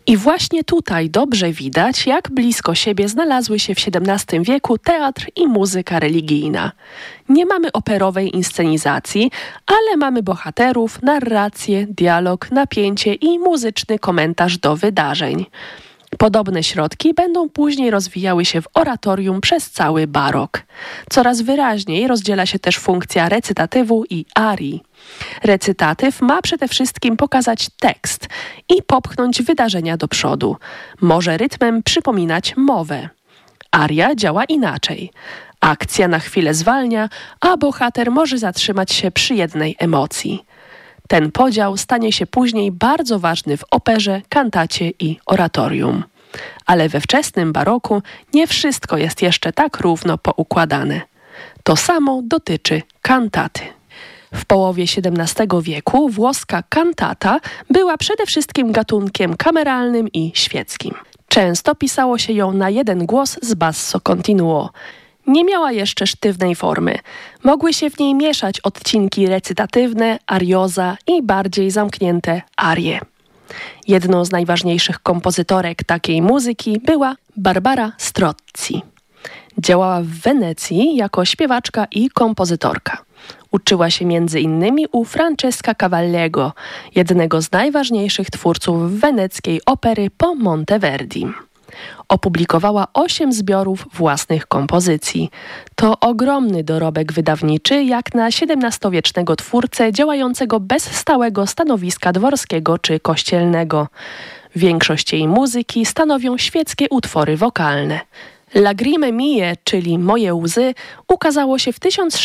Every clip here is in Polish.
I właśnie tutaj dobrze widać, jak blisko siebie znalazły się w XVII wieku teatr i muzyka religijna. Nie mamy operowej inscenizacji, ale mamy bohaterów, narrację, dialog, napięcie i muzyczny komentarz do wydarzeń. Podobne środki będą później rozwijały się w oratorium przez cały barok. Coraz wyraźniej rozdziela się też funkcja recytatywu i arii. Recytatyw ma przede wszystkim pokazać tekst i popchnąć wydarzenia do przodu. Może rytmem przypominać mowę. Aria działa inaczej. Akcja na chwilę zwalnia, a bohater może zatrzymać się przy jednej emocji. Ten podział stanie się później bardzo ważny w operze, kantacie i oratorium. Ale we wczesnym baroku nie wszystko jest jeszcze tak równo poukładane. To samo dotyczy kantaty. W połowie XVII wieku włoska kantata była przede wszystkim gatunkiem kameralnym i świeckim. Często pisało się ją na jeden głos z basso continuo. Nie miała jeszcze sztywnej formy. Mogły się w niej mieszać odcinki recytatywne, arioza i bardziej zamknięte arie. Jedną z najważniejszych kompozytorek takiej muzyki była Barbara Strozzi. Działała w Wenecji jako śpiewaczka i kompozytorka. Uczyła się m.in. u Francesca Cavallego, jednego z najważniejszych twórców weneckiej opery po Monteverdi. Opublikowała 8 zbiorów własnych kompozycji. To ogromny dorobek wydawniczy jak na XVII-wiecznego twórcę działającego bez stałego stanowiska dworskiego czy kościelnego. Większość jej muzyki stanowią świeckie utwory wokalne. Lagrime mie, czyli Moje łzy, ukazało się w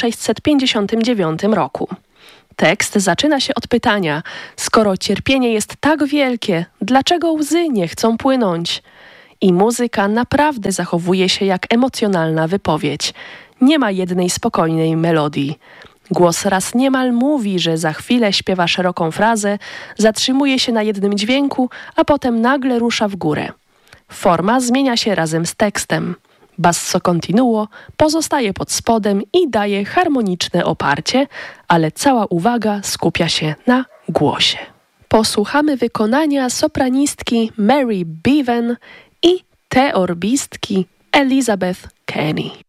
1659 roku. Tekst zaczyna się od pytania: skoro cierpienie jest tak wielkie, dlaczego łzy nie chcą płynąć? I muzyka naprawdę zachowuje się jak emocjonalna wypowiedź. Nie ma jednej spokojnej melodii. Głos raz niemal mówi, że za chwilę śpiewa szeroką frazę, zatrzymuje się na jednym dźwięku, a potem nagle rusza w górę. Forma zmienia się razem z tekstem. Basso continuo pozostaje pod spodem i daje harmoniczne oparcie, ale cała uwaga skupia się na głosie. Posłuchamy wykonania sopranistki Mary Bevan i teorbistki Elizabeth Kenny.